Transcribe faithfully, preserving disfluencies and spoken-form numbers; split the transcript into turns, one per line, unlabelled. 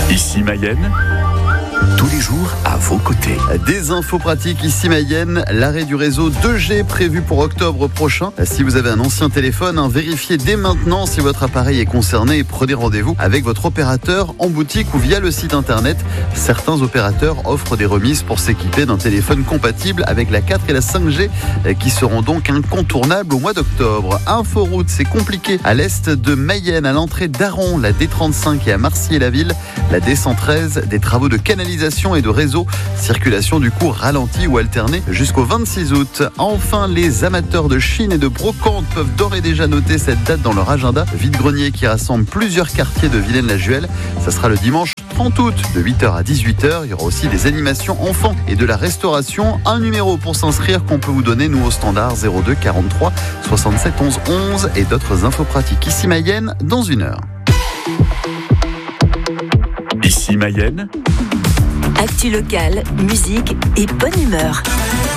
Ici Mayenne, tous les jours à vos côtés.
Des infos pratiques ici Mayenne, l'arrêt du réseau deux G prévu pour octobre prochain. Si vous avez un ancien téléphone, hein, vérifiez dès maintenant si votre appareil est concerné et prenez rendez-vous avec votre opérateur en boutique ou via le site internet. Certains opérateurs offrent des remises pour s'équiper d'un téléphone compatible avec la quatre et la cinq G qui seront donc incontournables au mois d'octobre. Inforoute, c'est compliqué. À l'est de Mayenne, à l'entrée d'Aron, la D trente-cinq et à Marcy-et-la-Ville, la D cent treize, des travaux de canalisation et de réseau. Circulation du coup ralentie ou alternée jusqu'au vingt-six août. Enfin, les amateurs de Chine et de brocante peuvent d'ores et déjà noter cette date dans leur agenda. Vide-grenier qui rassemble plusieurs quartiers de Villaine-la-Juhel. Ça sera le dimanche trente août de huit heures à dix-huit heures. Il y aura aussi des animations enfants et de la restauration. Un numéro pour s'inscrire qu'on peut vous donner, nous au standard zéro deux quarante-trois soixante-sept onze onze et d'autres infos pratiques ici Mayenne dans une heure.
Ici Mayenne,
actu locale, musique et bonne humeur.